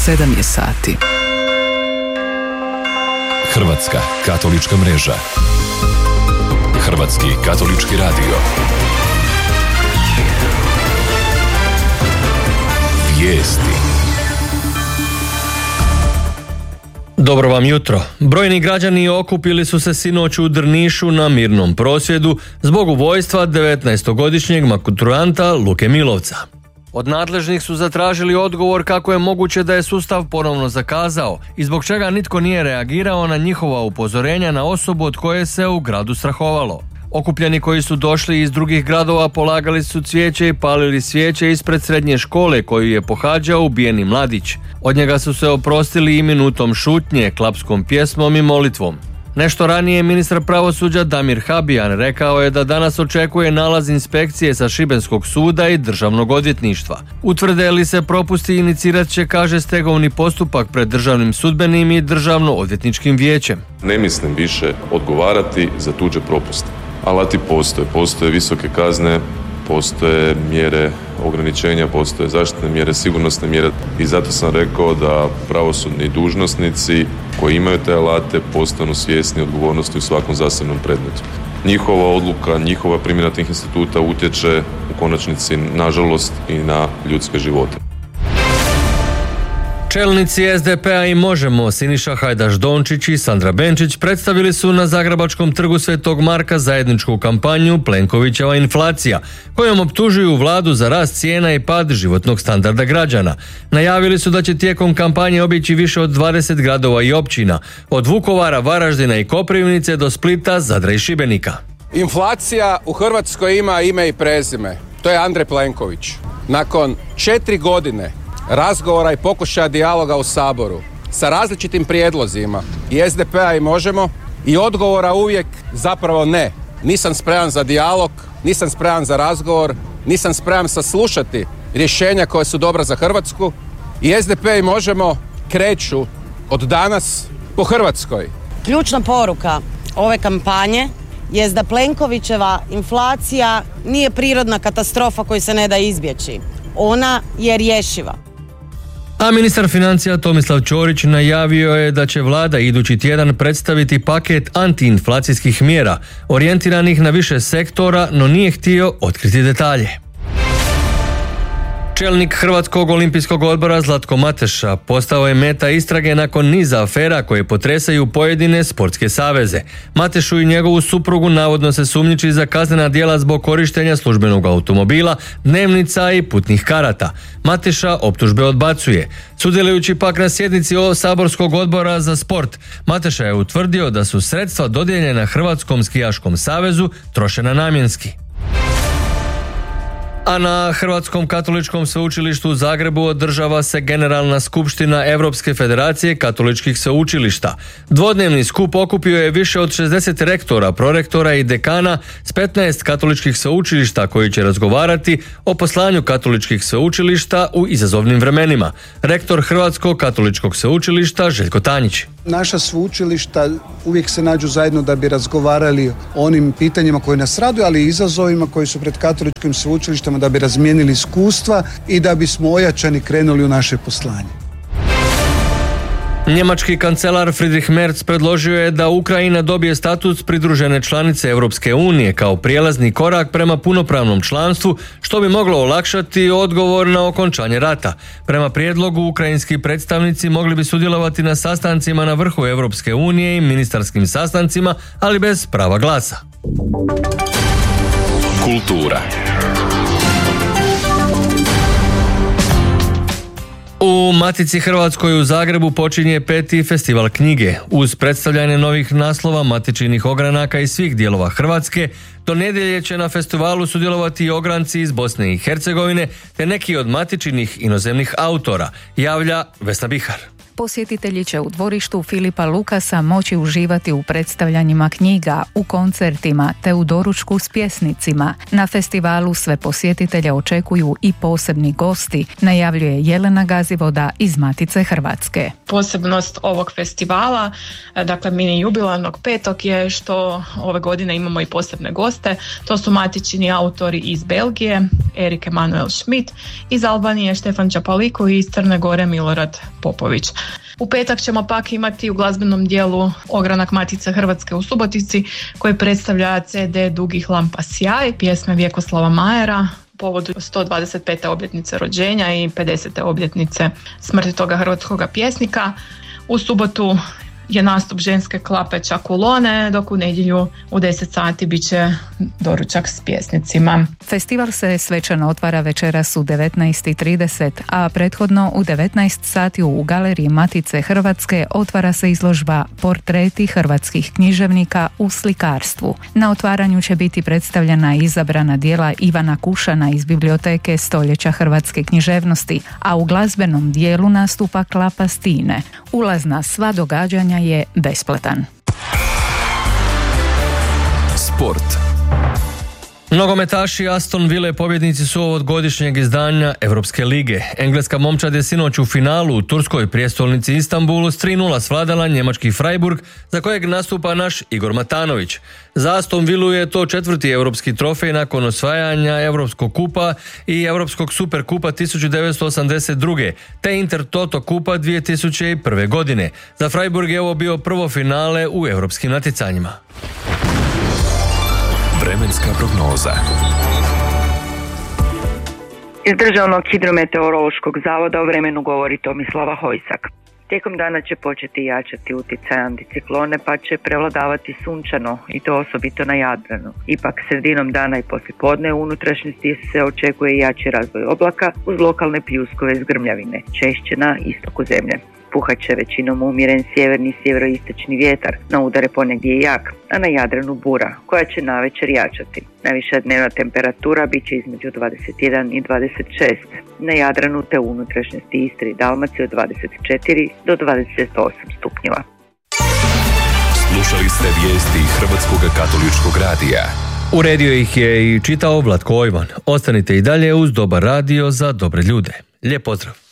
7 je sati. Hrvatska katolička mreža. Hrvatski katolički radio. Vijesti. Dobro vam jutro. Brojni građani okupili su se sinoć u Drnišu na mirnom prosvjedu zbog ubojstva 19-godišnjeg maturanta Luke Milovca. Od nadležnih su zatražili odgovor kako je moguće da je sustav ponovno zakazao i zbog čega nitko nije reagirao na njihova upozorenja na osobu od koje se u gradu strahovalo. Okupljeni koji su došli iz drugih gradova polagali su cvijeće i palili svijeće ispred srednje škole koju je pohađao ubijeni mladić. Od njega su se oprostili i minutom šutnje, klapskom pjesmom i molitvom. Nešto ranije ministar pravosuđa Damir Habijan rekao je da danas očekuje nalaz inspekcije sa Šibenskog suda i državnog odvjetništva. Utvrde li se propusti, inicirat će, kaže, stegovni postupak pred državnim sudbenim i državno-odvjetničkim vijećem. Ne mislim više odgovarati za tuđe propuste. Alati postoje visoke kazne, postoje mjere ograničenja, postoje zaštitne mjere, sigurnosne mjere i zato sam rekao da pravosudni dužnosnici koji imaju te alate postanu svjesni odgovornosti u svakom zasebnom predmetu. Njihova odluka, njihova primjena tih instituta utječe u konačnici, nažalost, i na ljudske živote. Čelnici SDP-a i Možemo, Siniša Hajdaš-Dončić i Sandra Benčić, predstavili su na Zagrebačkom trgu Svetog Marka zajedničku kampanju Plenkovićeva inflacija, kojom optužuju vladu za rast cijena i pad životnog standarda građana. Najavili su da će tijekom kampanje obići više od 20 gradova i općina, od Vukovara, Varaždina i Koprivnice do Splita, Zadra i Šibenika. Inflacija u Hrvatskoj ima ime i prezime. To je Andrej Plenković. Nakon 4 godine razgovora i pokušaja dijaloga u Saboru sa različitim prijedlozima i SDP-a i Možemo i odgovora uvijek zapravo ne. Nisam spreman za dijalog, nisam spreman za razgovor, nisam spreman saslušati rješenja koja su dobra za Hrvatsku i SDP i Možemo kreću od danas po Hrvatskoj. Ključna poruka ove kampanje jest da Plenkovićeva inflacija nije prirodna katastrofa koju se ne da izbjeći. Ona je rješiva. A ministar financija Tomislav Ćorić najavio je da će vlada idući tjedan predstaviti paket antiinflacijskih mjera, orijentiranih na više sektora, no nije htio otkriti detalje. Čelnik Hrvatskog olimpijskog odbora Zlatko Mateša postao je meta istrage nakon niza afera koje potresaju pojedine sportske saveze. Matešu i njegovu suprugu navodno se sumnjiči za kaznena djela zbog korištenja službenog automobila, dnevnica i putnih karata. Mateša optužbe odbacuje. Sudjelujući pak na sjednici saborskog odbora za sport, Mateša je utvrdio da su sredstva dodijeljena Hrvatskom skijaškom savezu trošena namjenski. A na Hrvatskom katoličkom sveučilištu u Zagrebu održava se Generalna skupština Europske federacije katoličkih sveučilišta. Dvodnevni skup okupio je više od 60 rektora, prorektora i dekana s 15 katoličkih sveučilišta koji će razgovarati o poslanju katoličkih sveučilišta u izazovnim vremenima. Rektor Hrvatskog katoličkog sveučilišta Željko Tanjić. Naša sveučilišta uvijek se nađu zajedno da bi razgovarali o onim pitanjima koji nas raduju, ali i izazovima koji su pred katoličkim sveučilištama, da bi razmijenili iskustva i da bismo ojačani krenuli u naše poslanje. Njemački kancelar Friedrich Merz predložio je da Ukrajina dobije status pridružene članice Europske unije kao prijelazni korak prema punopravnom članstvu, što bi moglo olakšati odgovor na okončanje rata. Prema prijedlogu, ukrajinski predstavnici mogli bi sudjelovati na sastancima na vrhu Europske unije i ministarskim sastancima, ali bez prava glasa. Kultura. U Matici Hrvatskoj u Zagrebu počinje 5. festival knjige. Uz predstavljanje novih naslova, matičinih ogranaka i svih dijelova Hrvatske, do nedjelje će na festivalu sudjelovati i ogranci iz Bosne i Hercegovine te neki od matičinih inozemnih autora, javlja Vesna Bihar. Posjetitelji će u dvorištu Filipa Lukasa moći uživati u predstavljanjima knjiga, u koncertima te u doručku s pjesnicima. Na festivalu sve posjetitelje očekuju i posebni gosti, najavljuje Jelena Gazivoda iz Matice Hrvatske. Posebnost ovog festivala, dakle mini jubilarnog 5. je što ove godine imamo i posebne goste. To su matični autori iz Belgije, Erik Emanuel Schmidt, iz Albanije Štefan Čapaliko i iz Crne Gore Milorad Popović. U petak ćemo pak imati u glazbenom dijelu ogranak Matice Hrvatske u Subotici koji predstavlja CD Dugih lampa sjaj, pjesme Vjekoslava Majera, povodu 125. obljetnice rođenja i 50. obljetnice smrti toga hrvatskog pjesnika. U subotu je nastup ženske klape Čakulone, dok u nedjelju u 10 sati bit će doručak s pjesnicima. Festival se svečano otvara večeras u 19:30, a prethodno u 19 sati u Galeriji Matice Hrvatske otvara se izložba Portreti hrvatskih književnika u slikarstvu. Na otvaranju će biti predstavljena izabrana djela Ivana Kušana iz Biblioteke stoljeća hrvatske književnosti, a u glazbenom dijelu nastupa Klapa Stine. Ulaz na sva događanja je besplatan. Sport. Nogometaši Aston Ville pobjednici su ovogodišnjeg izdanja Europske lige. Engleska momčad je sinoć u finalu u turskoj prijestolnici Istanbulu s 3:0 svladala njemački Freiburg, za kojeg nastupa naš Igor Matanović. Za Aston Villu je to 4. europski trofej nakon osvajanja Europskog kupa i Europskog superkupa 1982. te Intertoto kupa 2001. godine. Za Freiburg je ovo bio prvo finale u europskim natjecanjima. Vremenska prognoza. Iz Državnog hidrometeorološkog zavoda o vremenu govori Tomislava Hojsak. Tijekom dana će početi jačati utjecaj anticiklone pa će prevladavati sunčano i to osobito na Jadranu. Ipak sredinom dana i poslijepodne u unutrašnjosti se očekuje jači razvoj oblaka uz lokalne pljuskove iz grmljavine, češće na istoku zemlje. Puhat će većinom umjeren sjeverni sjeveroistočni vjetar, na udare ponegdje jak, a na Jadranu bura, koja će navečer jačati. Najviša dnevna temperatura bit će između 21 i 26, na Jadranu te u unutrašnjosti Istre i Dalmacije od 24 do 28 stupnjeva. Slušali ste vijesti Hrvatskog katoličkog radija. Uredio ih je i čitao Vlatko Ojvan. Ostanite i dalje uz Dobar radio za dobre ljude. Lijep pozdrav!